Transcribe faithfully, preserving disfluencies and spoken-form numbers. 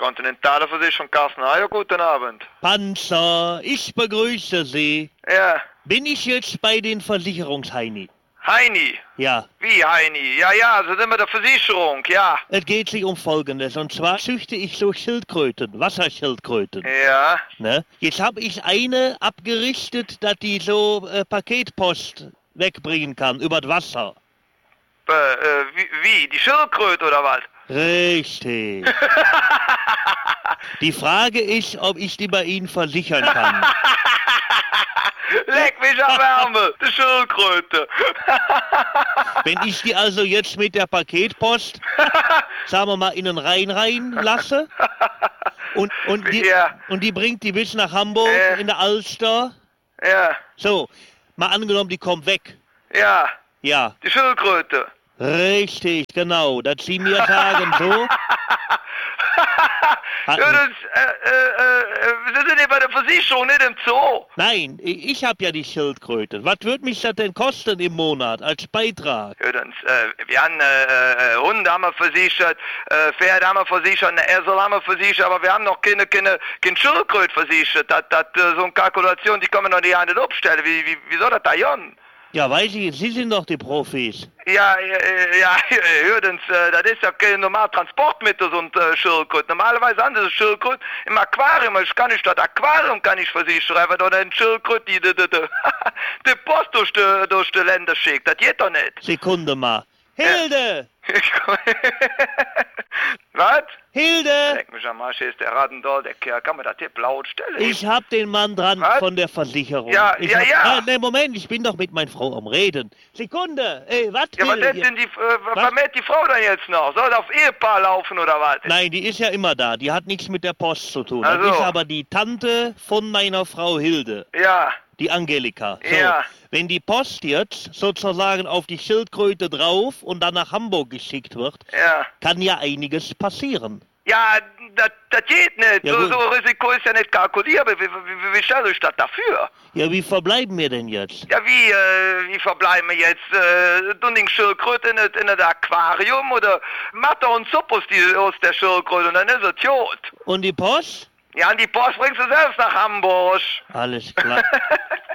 Kontinentale Versicherung, Carsten Heyer, guten Abend. Panzer, ich begrüße Sie. Ja. Bin ich jetzt bei den Versicherungsheini? Heini? Ja. Wie Heini? Ja, ja, so sind wir der Versicherung, ja. Es geht sich um Folgendes, und zwar züchte ich so Schildkröten, Wasserschildkröten. Ja. Ne? Jetzt habe ich eine abgerichtet, dass die so äh, Paketpost wegbringen kann, über das Wasser. Äh, äh, wie, wie? Die Schildkröte oder was? Richtig. Die Frage ist, ob ich die bei Ihnen versichern kann. Leck mich am Ärmel, die Schildkröte. Wenn ich die also jetzt mit der Paketpost, sagen wir mal, in den Rhein rein lasse und, und, die, Ja. und die bringt die bis nach Hamburg Äh. in der Alster. Ja, So, mal angenommen, die kommt weg. ja, Ja, die Schildkröte. richtig, genau. Das Sie mir sagen, so. Ja, das, äh, äh, äh, wir sind ja bei der Versicherung, nicht im Zoo. Nein, ich, ich habe ja die Schildkröte. Was würde mich das denn kosten im Monat als Beitrag? Ja, dann, äh, wir haben äh, äh, Hunde haben wir versichert, äh, Pferde haben wir versichert, eine Esel haben wir versichert, aber wir haben noch keine, keine, keine Schildkröte versichert. Das, das, äh, so eine Kalkulation, die können wir noch nicht an den aufstellen. Wie, wie, wie soll das da gehen? Ja, weiß ich, Sie sind doch die Profis. Ja, ja, ja, hördens, äh, das ist ja kein normal Transportmittel, so ein äh, Schildkröte. Normalerweise haben sie Schildkröte im Aquarium. Ich kann nicht das Aquarium kann ich versichern, weil da eine Schildkröte die, die, die, die, die Post durch die, durch die Länder schickt. Das geht doch nicht. Sekunde mal. Hilde! Ich komm- Was? Hilde! Leck mich am Arsch, hier ist der Radendoll, der Kerl. Kann man das Tipp laut stellen? Ich hab den Mann dran Was? von der Versicherung. Ja, ich ja, hab, ja. Ah, nee, Moment, ich bin doch mit meiner Frau am Reden. Sekunde, ey, was? Ja, was Hilde? ist denn die, äh, was mäht die Frau da jetzt noch? Soll das auf Ehepaar laufen oder was? Nein, die ist ja immer da. Die hat nichts mit der Post zu tun. Ach Das so. ist aber die Tante von meiner Frau Hilde, Ja, die Angelika. So, Ja. wenn die Post jetzt sozusagen auf die Schildkröte drauf und dann nach Hamburg geschickt wird, ja. kann ja einiges passieren. Ja, das, das geht nicht. Ja, so, gut. so Risiko ist ja nicht kalkulierbar. Wie, wie, wie, wie stelle ich das dafür? Ja, wie verbleiben wir denn jetzt? Ja, wie, äh, wie verbleiben wir jetzt? Äh, Dunning Schildkröte in, das- in das Aquarium oder Matte und Suppe aus, die, aus der Schildkröte und dann ist es tot. Und die Post? Ja, und die Post bringst du selbst nach Hamburg. Alles klar.